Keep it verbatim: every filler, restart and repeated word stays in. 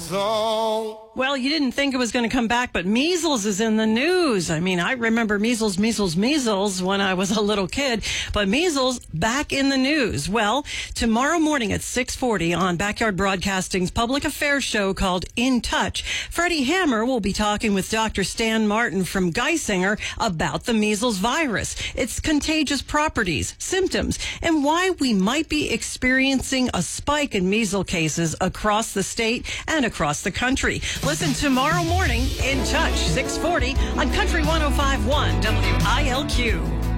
song. Well, you didn't think it was going to come back, but measles is in the news. I mean, I remember measles, measles, measles when I was a little kid, but measles back in the news. Well, tomorrow morning at six forty on Backyard Broadcasting's public affairs show called In Touch, Freddie Hammer will be talking with Doctor Stan Martin from Geisinger about the measles virus, its contagious properties, symptoms, and why we might be experiencing a spike in measles cases across the state and across the country. Listen tomorrow morning, In Touch, six forty on Country one oh five point one W I L Q.